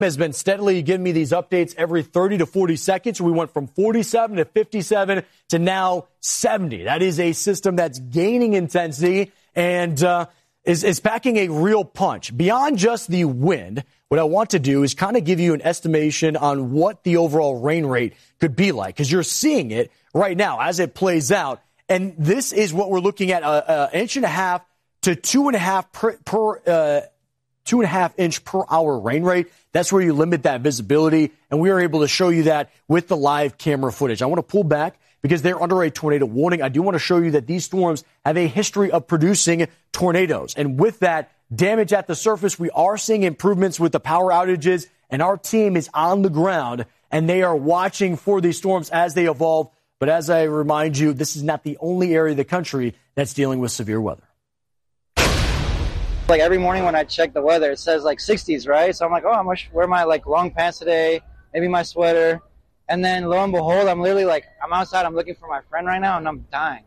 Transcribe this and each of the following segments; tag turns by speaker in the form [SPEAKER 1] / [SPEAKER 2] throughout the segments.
[SPEAKER 1] has been steadily giving me these updates every 30 to 40 seconds. We went from 47 to 57 to now 70. That is a system that's gaining intensity and is packing a real punch. Beyond just the wind, what I want to do is kind of give you an estimation on what the overall rain rate could be like, because you're seeing it right now as it plays out. And this is what we're looking at, an inch and a half to 2.5 inch per hour rain rate. That's where you limit that visibility, and we are able to show you that with the live camera footage. I want to pull back because they're under a tornado warning. I do want to show you that these storms have a history of producing tornadoes, and with that damage at the surface, we are seeing improvements with the power outages, and our team is on the ground, and they are watching for these storms as they evolve. But as I remind you, this is not the only area of the country that's dealing with severe weather.
[SPEAKER 2] Like every morning when I check the weather, it says like 60s, right? So I'm like, oh, I'm going to wear my like long pants today, maybe my sweater. And then lo and behold, I'm literally like, I'm outside, I'm looking for my friend right now, and I'm dying.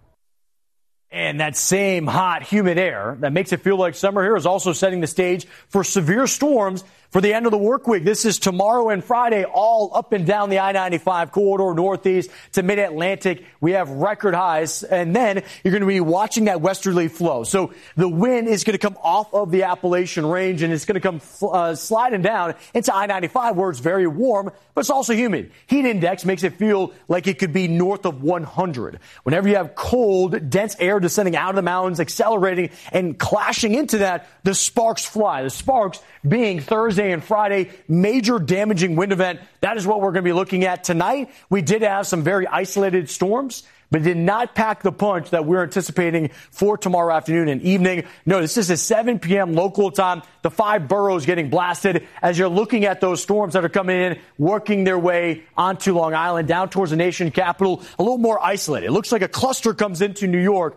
[SPEAKER 1] And that same hot, humid air that makes it feel like summer here is also setting the stage for severe storms for the end of the work week. This is tomorrow and Friday, all up and down the I-95 corridor, northeast to mid-Atlantic. We have record highs, and then you're going to be watching that westerly flow. So the wind is going to come off of the Appalachian Range, and it's going to come sliding down into I-95 where it's very warm, but it's also humid. Heat index makes it feel like it could be north of 100. Whenever you have cold, dense air descending out of the mountains, accelerating and clashing into that, the sparks fly. The sparks being Thursday and Friday, major damaging wind event. That is what we're going to be looking at tonight. We did have some very isolated storms, but did not pack the punch that we're anticipating for tomorrow afternoon and evening. No, this is a 7 p.m. local time. The 5 boroughs getting blasted as you're looking at those storms that are coming in, working their way onto Long Island, down towards the nation capital, a little more isolated. It looks like a cluster comes into New York.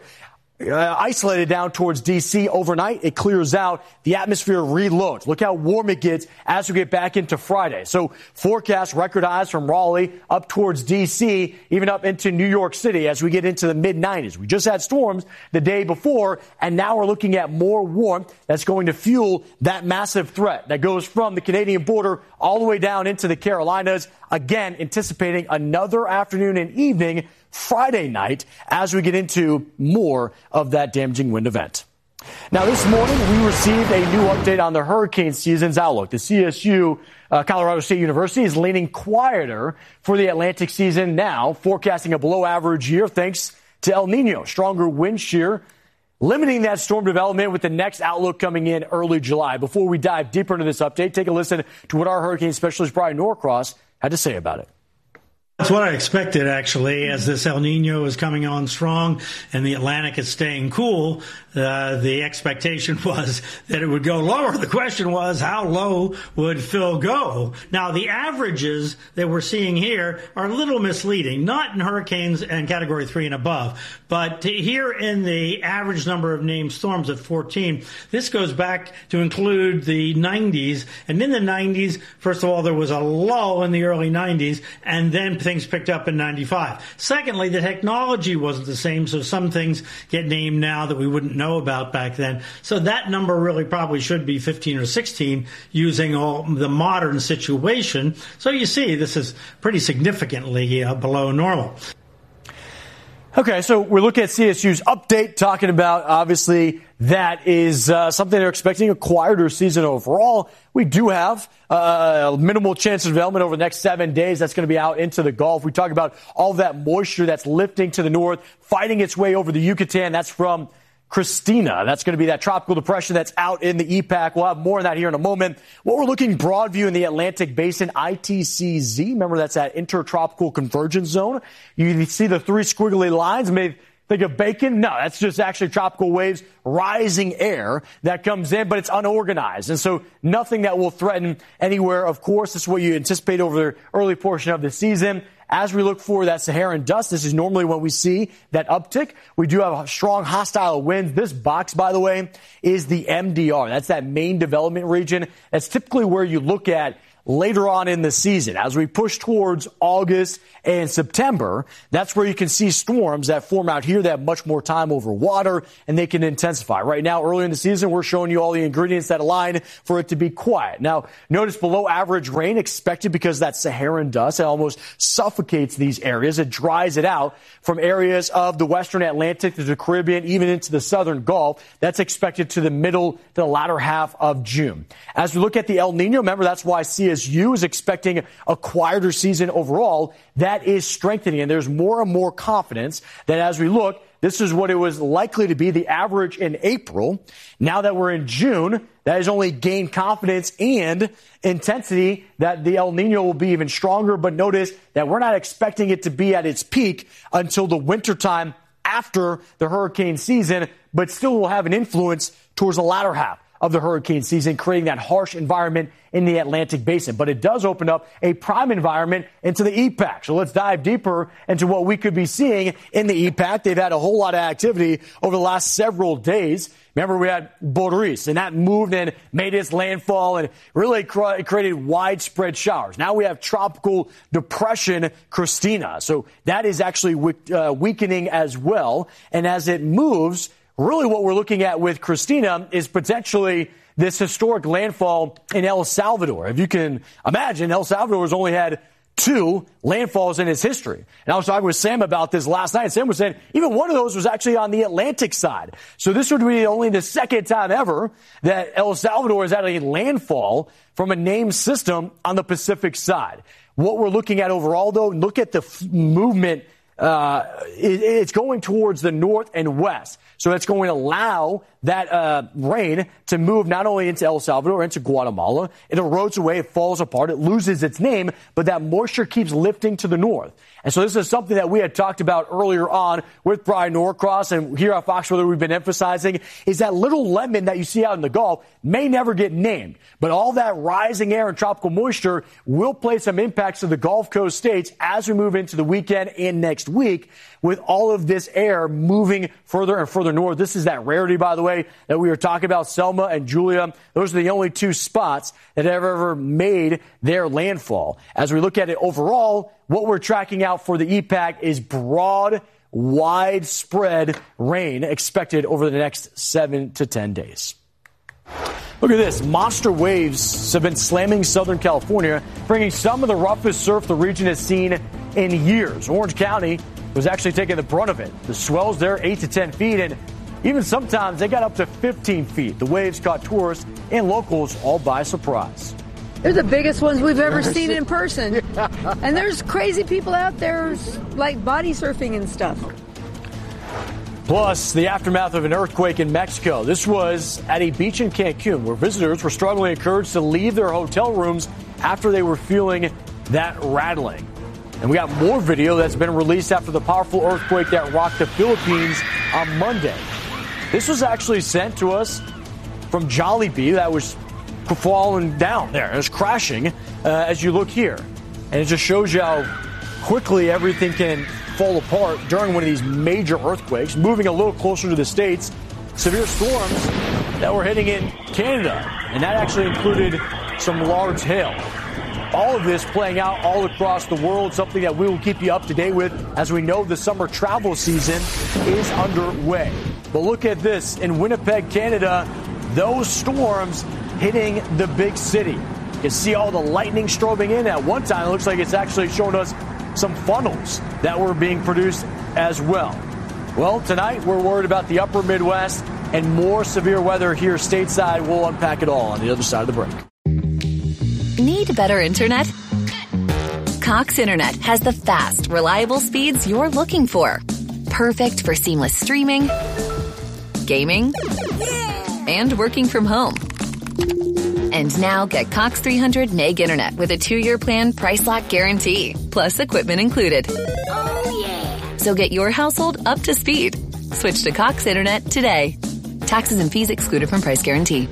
[SPEAKER 1] Isolated down towards D.C. overnight. It clears out. The atmosphere reloads. Look how warm it gets as we get back into Friday. So forecast record highs from Raleigh up towards D.C., even up into New York City as we get into the mid-90s. We just had storms the day before, and now we're looking at more warmth that's going to fuel that massive threat that goes from the Canadian border all the way down into the Carolinas. Again, anticipating another afternoon and evening Friday night as we get into more of that damaging wind event. Now, this morning, we received a new update on the hurricane season's outlook. The CSU, Colorado State University, is leaning quieter for the Atlantic season now, forecasting a below-average year thanks to El Nino, stronger wind shear, limiting that storm development with the next outlook coming in early July. Before we dive deeper into this update, take a listen to what our hurricane specialist, Brian Norcross, had to say about it.
[SPEAKER 3] That's what I expected, actually, as this El Nino is coming on strong and the Atlantic is staying cool. The expectation was that it would go lower. The question was, how low would Phil go? Now, the averages that we're seeing here are a little misleading, not in hurricanes and Category 3 and above, but here in the average number of named storms at 14, this goes back to include the 90s. And in the 90s, first of all, there was a lull in the early 90s, and then things picked up in 95. Secondly, the technology wasn't the same, so some things get named now that we wouldn't know about back then. So that number really probably should be 15 or 16 using all the modern situation. So you see, this is pretty significantly below normal.
[SPEAKER 1] Okay, so we're looking at CSU's update, talking about, obviously, that is something they're expecting, a quieter season overall. We do have a minimal chance of development over the next 7 days. That's going to be out into the Gulf. We talk about all of that moisture that's lifting to the north, fighting its way over the Yucatan. That's from Christina. That's going to be that tropical depression that's out in the EPAC. We'll have more on that here in a moment. What we're looking broad view in the Atlantic Basin, ITCZ. Remember, that's that intertropical convergence zone. You see the 3 squiggly lines. Maybe think of bacon. No, that's just actually tropical waves, rising air that comes in, but it's unorganized. And so nothing that will threaten anywhere. Of course, this is what you anticipate over the early portion of the season. As we look for that Saharan dust, this is normally when we see that uptick. We do have a strong hostile winds. This box, by the way, is the MDR. That's that main development region. That's typically where you look at later on in the season. As we push towards August and September, that's where you can see storms that form out here that have much more time over water, and they can intensify. Right now, early in the season, we're showing you all the ingredients that align for it to be quiet. Now, notice below average rain expected because that Saharan dust, it almost suffocates these areas. It dries it out from areas of the western Atlantic to the Caribbean, even into the southern Gulf. That's expected to the middle to the latter half of June. As we look at the El Nino, remember, that's why CSU is expecting a quieter season overall. That is strengthening, and there's more and more confidence that as we look, this is what it was likely to be, the average in April. Now that we're in June, that has only gained confidence and intensity that the El Nino will be even stronger. But notice that we're not expecting it to be at its peak until the wintertime after the hurricane season, but still will have an influence towards the latter half of the hurricane season, creating that harsh environment in the Atlantic basin. But it does open up a prime environment into the EPAC. So let's dive deeper into what we could be seeing in the EPAC. They've had a whole lot of activity over the last several days. Remember, we had Boris, and that moved and made its landfall and really created widespread showers. Now we have tropical depression Christina. So that is actually weakening as well. And as it moves, really what we're looking at with Christina is potentially this historic landfall in El Salvador. If you can imagine, El Salvador has only had 2 landfalls in its history. And I was talking with Sam about this last night. Sam was saying even one of those was actually on the Atlantic side. So this would be only the second time ever that El Salvador has had a landfall from a named system on the Pacific side. What we're looking at overall, though, look at the movement. It's going towards the north and west. So it's going to allow that rain to move not only into El Salvador, into Guatemala. It erodes away, it falls apart, it loses its name, but that moisture keeps lifting to the north. And so this is something that we had talked about earlier on with Brian Norcross, and here at Fox Weather we've been emphasizing, is that little lemon that you see out in the Gulf may never get named. But all that rising air and tropical moisture will play some impacts to the Gulf Coast states as we move into the weekend and next week, with all of this air moving further and further north. This is that rarity, by the way, that we were talking about, Selma and Julia. Those are the only 2 spots that have ever made their landfall. As we look at it overall, what we're tracking out for the EPAC is broad, widespread rain expected over the next 7 to 10 days. Look at this. Monster waves have been slamming Southern California, bringing some of the roughest surf the region has seen in years. Orange County was actually taking the brunt of it. The swells there 8 to 10 feet, and even sometimes they got up to 15 feet. The waves caught tourists and locals all by surprise.
[SPEAKER 4] They're the biggest ones we've ever seen in person. And there's crazy people out there like body surfing and stuff.
[SPEAKER 1] Plus, the aftermath of an earthquake in Mexico. This was at a beach in Cancun where visitors were strongly encouraged to leave their hotel rooms after they were feeling that rattling. And we got more video that's been released after the powerful earthquake that rocked the Philippines on Monday. This was actually sent to us from Jollibee that was falling down there. It was crashing as you look here. And it just shows you how quickly everything can fall apart during one of these major earthquakes. Moving a little closer to the States, severe storms that were hitting in Canada. And that actually included some large hail. All of this playing out all across the world, something that we will keep you up to date with as we know the summer travel season is underway. But look at this. In Winnipeg, Canada, those storms hitting the big city. You can see all the lightning strobing in. At one time, it looks like it's actually showing us some funnels that were being produced as well. Well, tonight we're worried about the upper Midwest and more severe weather here stateside. We'll unpack it all on the other side of the break.
[SPEAKER 5] Need better internet? Cox Internet has the fast, reliable speeds you're looking for. Perfect for seamless streaming, gaming, and working from home. And now get Cox 300 meg internet with a 2-year plan, price lock guarantee, plus equipment included.
[SPEAKER 6] Oh, yeah.
[SPEAKER 5] So get your household up to speed. Switch to Cox Internet today. Taxes and fees excluded from price guarantee.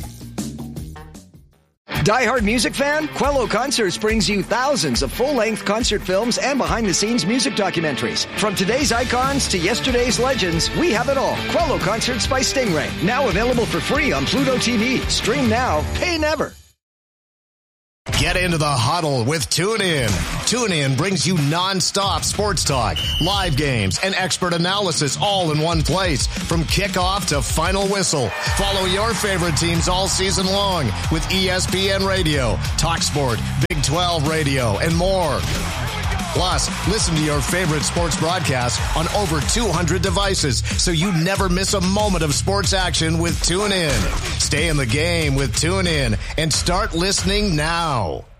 [SPEAKER 7] Die-hard music fan? Quello Concerts brings you thousands of full-length concert films and behind-the-scenes music documentaries. From today's icons to yesterday's legends, we have it all. Quello Concerts by Stingray. Now available for free on Pluto TV. Stream now, pay never.
[SPEAKER 8] Get into the huddle with TuneIn. TuneIn brings you nonstop sports talk, live games, and expert analysis all in one place. From kickoff to final whistle, follow your favorite teams all season long with ESPN Radio, TalkSport, Big 12 Radio, and more. Plus, listen to your favorite sports broadcasts on over 200 devices so you never miss a moment of sports action with TuneIn. Stay in the game with TuneIn and start listening now.